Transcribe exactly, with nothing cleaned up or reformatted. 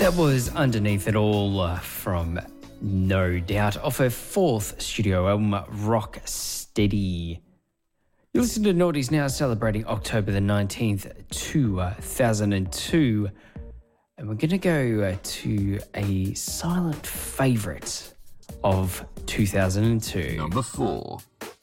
That was Underneath It All uh, from No Doubt off her fourth studio album, Rock Steady. You listen to Naughties Now, celebrating October the nineteenth, two thousand two. And we're going to go uh, to a silent favourite of two thousand two. Number four.